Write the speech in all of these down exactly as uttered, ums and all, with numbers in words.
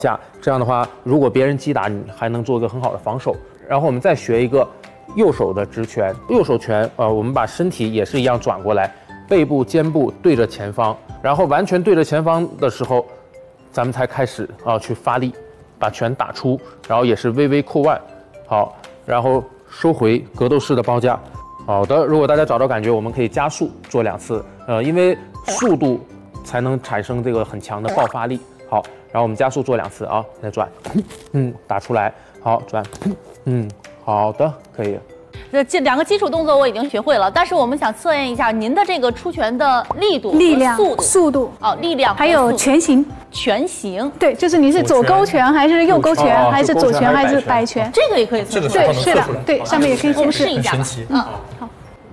下，这样的话，如果别人击打你，还能做一个很好的防守。然后我们再学一个右手的直拳，右手拳，呃，我们把身体也是一样转过来，背部、肩部对着前方，然后完全对着前方的时候，咱们才开始啊、呃、去发力，把拳打出，然后也是微微扣腕，好，然后收回格斗式的包夹。好的，如果大家找到感觉，我们可以加速做两次，呃，因为速度才能产生这个很强的爆发力。好，然后我们加速做两次啊，再转，嗯，打出来，好，转，嗯，好的，可以。 这这两个基础动作我已经学会了，但是我们想测验一下您的这个出拳的力度、 力量、 速度、 速度哦，力量还有拳型。 拳型， 对，就是你是左勾拳还是右勾拳， 哦、 还是左拳还是摆拳？ 这个也可以测， 对，是的，对，上面也可以我们显示。 试一下吧。 嗯， 好。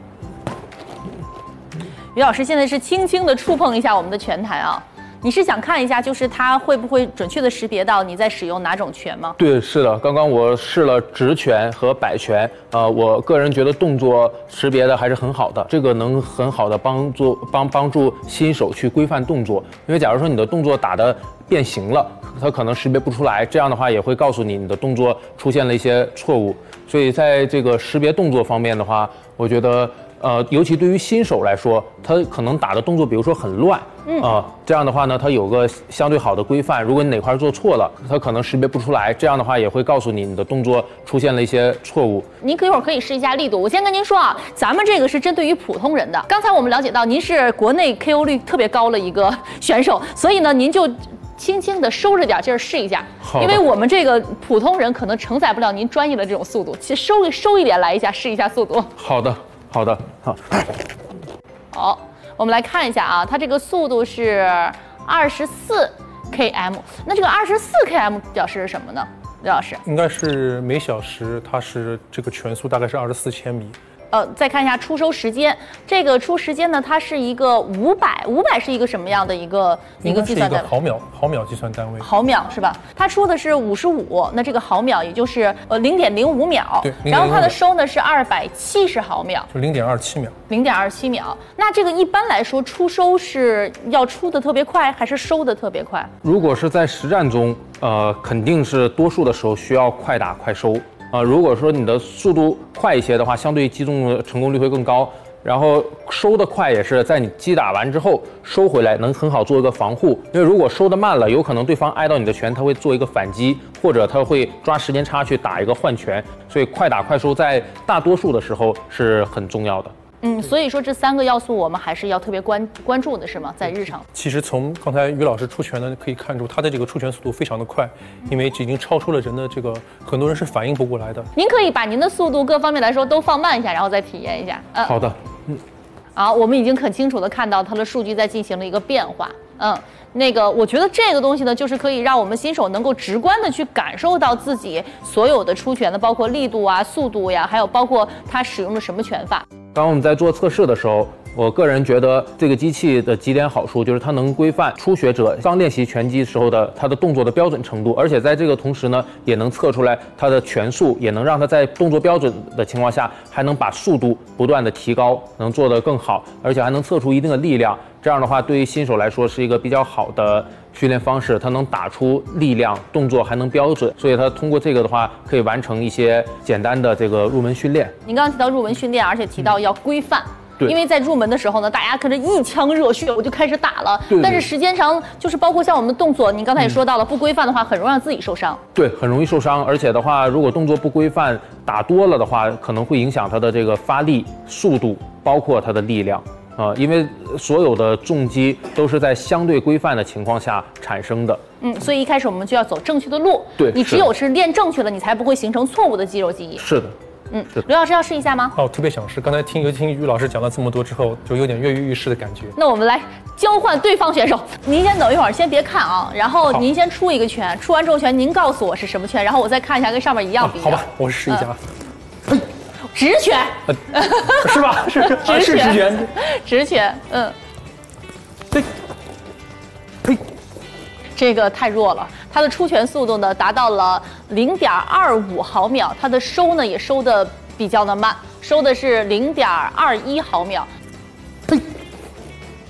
于老师现在是轻轻的触碰一下我们的拳台啊。你是想看一下，就是它会不会准确的识别到你在使用哪种拳吗？ 对，是的，刚刚我试了直拳和摆拳，呃，我个人觉得动作识别的还是很好的，这个能很好的帮助帮帮助新手去规范动作，因为假如说你的动作打的变形了，它可能识别不出来，这样的话也会告诉你你的动作出现了一些错误，所以在这个识别动作方面的话，我觉得。呃，尤其对于新手来说，他可能打的动作，比如说很乱，嗯啊、呃，这样的话呢，他有个相对好的规范。如果你哪块做错了，他可能识别不出来，这样的话也会告诉你你的动作出现了一些错误。 您可一会儿可以试一下力度。我先跟您说啊，咱们这个是针对于普通人的。刚才我们了解到您是国内 K O 率特别高的一个选手，所以呢，您就轻轻的收着点劲儿试一下，因为我们这个普通人可能承载不了您专业的这种速度，其实收一收一点来一下，试一下速度。 好的。好的，好， 好，我们来看一下啊，它这个速度是二十四 K M， 那这个二十四 K M 表示什么呢？刘老师， 应该是每小时，它是这个拳速大概是二十四千米。 呃，再看一下出收时间，这个出时间呢，它是一个五百，五百是一个什么样的一个一个计算单位？ 毫秒，毫秒计算单位。 毫秒是吧？它出的是五十五，那这个毫秒也就是呃零点零五秒。 对。 然后它的收呢是二百七十毫秒， 就零点二七秒。 零点二七秒。那这个一般来说出收是要出的特别快，还是收的特别快？ 如果是在实战中，呃，肯定是多数的时候需要快打快收。啊、呃，如果说你的速度快一些的话，相对击中的成功率会更高。然后收的快也是在你击打完之后收回来，能很好做一个防护。因为如果收的慢了，有可能对方挨到你的拳，他会做一个反击，或者他会抓时间差去打一个换拳。所以快打快收在大多数的时候是很重要的。 嗯，所以说这三个要素我们还是要特别关关注的，是吗？在日常。 其实从刚才于老师出拳呢，可以看出他的这个出拳速度非常的快，因为已经超出了人的这个，很多人是反应不过来的。 您可以把您的速度各方面来说都放慢一下，然后再体验一下。 嗯，好的， 嗯。好，我们已经很清楚的看到它的数据在进行了一个变化。嗯，那个我觉得这个东西呢，就是可以让我们新手能够直观的去感受到自己所有的出拳的，包括力度啊、速度呀，还有包括它使用的什么拳法。 当我们在做测试的时候，我个人觉得这个机器的几点好处就是它能规范初学者刚练习拳击时候的他的动作的标准程度，而且在这个同时呢，也能测出来他的拳速，也能让他在动作标准的情况下，还能把速度不断的提高，能做得更好，而且还能测出一定的力量。这样的话，对于新手来说是一个比较好的训练方式，它能打出力量，动作还能标准，所以它通过这个的话，可以完成一些简单的这个入门训练。 您刚刚提到入门训练，而且提到要规范。 对， 因为在入门的时候呢，大家可能一腔热血我就开始打了， 对对， 但是时间长，就是包括像我们的动作，您刚才也说到了，嗯、不规范的话，很容易让自己受伤。 对，很容易受伤，而且的话，如果动作不规范，打多了的话，可能会影响它的这个发力、速度，包括它的力量。啊、呃，因为所有的重击都是在相对规范的情况下产生的。 嗯，所以一开始我们就要走正确的路。 对， 你只有是练正确的，你才不会形成错误的肌肉记忆。 是的。 嗯，刘老师要试一下吗？ 哦，特别想试。刚才听尤听于老师讲了这么多之后，就有点跃跃欲试的感觉。 那我们来交换对方选手。您先等一会儿，先别看啊。然后您先出一个拳，出完这个拳，您告诉我是什么拳，然后我再看一下跟上面一样不一样。 好吧，我试一下。 嗯、直拳、 呃，是吧？是直拳， 是直拳， 直拳，嗯。 对，呸。 这个太弱了，它的出拳速度呢达到了零点二五毫秒，它的收呢也收的比较的慢，收的是零点二一毫秒。您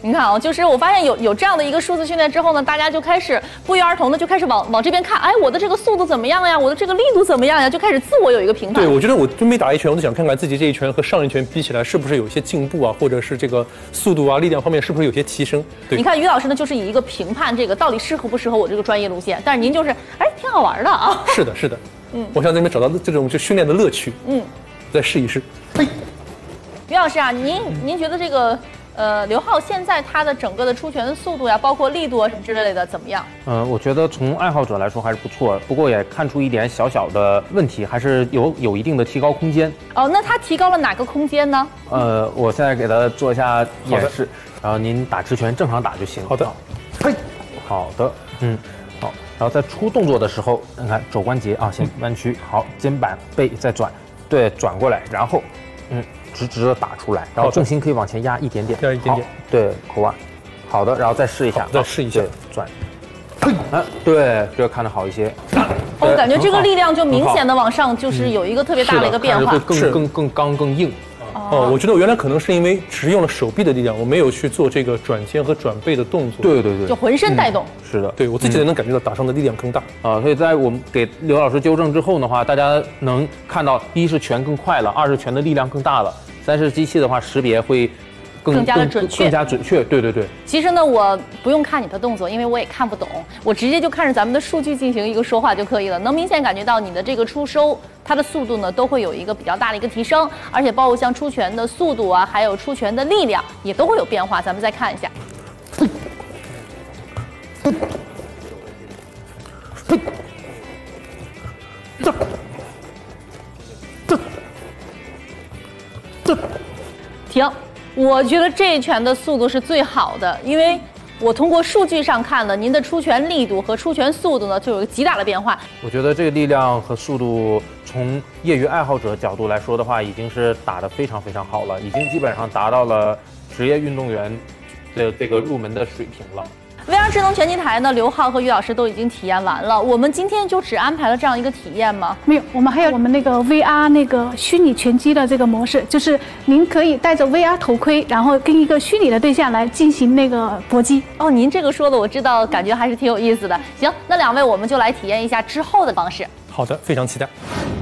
你看啊，就是我发现有有这样的一个数字训练之后呢，大家就开始不约而同的就开始往往这边看，哎，我的这个速度怎么样呀？我的这个力度怎么样呀？就开始自我有一个评判。 对，我觉得我准备打一拳，我就想看看自己这一拳和上一拳比起来是不是有一些进步啊，或者是这个速度啊、力量方面是不是有些提升？对， 你看于老师呢，就是以一个评判这个到底适合不适合我这个专业路线，但是您就是哎，挺好玩的啊。 是的，是的，嗯，我想在里面找到这种就训练的乐趣，嗯，再试一试。嘿， 于老师啊，您您觉得这个？呃，刘浩现在他的整个的出拳的速度呀，包括力度啊什么之类的，怎么样？ 嗯、呃，我觉得从爱好者来说还是不错，不过也看出一点小小的问题，还是有有一定的提高空间。 哦，那他提高了哪个空间呢？ 呃，我现在给他做一下演示，然后您打直拳正常打就行。 好的， 嘿，好的，嗯，好，然后在出动作的时候，你看肘关节啊，先弯曲，好，肩膀背再转，对，转过来，然后，嗯。直直的打出来，然后重心可以往前压一点点， 压一点点， 对，口腕，好的，然后再试一下， 再试一下， 转，啊，对，这个看得好一些。 我感觉这个力量就明显的往上，就是有一个特别大的一个变化， 会更更更刚更硬。 哦，我觉得我原来可能是因为只用了手臂的力量，我没有去做这个转肩和转背的动作。 对对对， 就浑身带动。 嗯、是的， 对我自己也能感觉到打上的力量更大。 啊、呃，所以在我们给刘老师纠正之后的话，大家能看到，一是拳更快了，二是拳的力量更大了，三是机器的话识别会更更加的准确， 更加准确。对对对。 其实呢，我不用看你的动作，因为我也看不懂，我直接就看着咱们的数据进行一个说话就可以了，能明显感觉到你的这个出收。它的速度呢都会有一个比较大的一个提升，而且包括像出拳的速度啊，还有出拳的力量也都会有变化。咱们再看一下，停，我觉得这一拳的速度是最好的，因为我通过数据上看了，您的出拳力度和出拳速度呢就有一个极大的变化。 我觉得这个力量和速度，从业余爱好者角度来说的话，已经是打得非常非常好了，已经基本上达到了职业运动员的这个入门的水平了。 V R 智能拳击台呢，刘浩和于老师都已经体验完了。我们今天就只安排了这样一个体验吗？ 没有，我们还有我们那个 V R 那个虚拟拳击的这个模式，就是您可以戴着 V R 头盔，然后跟一个虚拟的对象来进行那个搏击。 哦，您这个说的我知道，感觉还是挺有意思的。行，那两位我们就来体验一下之后的方式。 好的，非常期待。